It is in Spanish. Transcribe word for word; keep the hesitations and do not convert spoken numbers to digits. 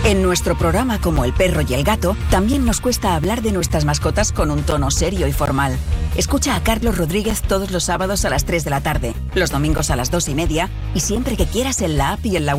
En nuestro programa Como el perro y el gato, también nos cuesta hablar de nuestras mascotas con un tono serio y formal. Escucha a Carlos Rodríguez todos los sábados a las tres de la tarde, los domingos a las dos y media y siempre que quieras en la app y en la web.